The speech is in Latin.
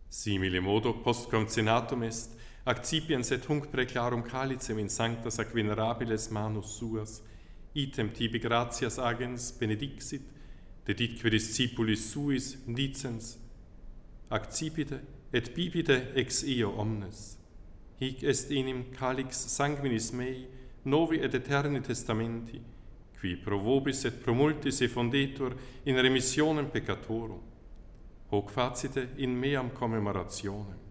Simile modo post concenatum est, accipiens et hunc preclarum calicem in sanctas ac venerabiles manus suas, item tibi gratias agens benedixit, deditque discipulis suis dicens, accipite et bibite ex eo omnes. Hic est enim calix sanguinis mei, novi et eterni testamenti, qui pro vobis et pro multis effundetur in remissionem peccatorum. Hoc facite in meam commemorationem.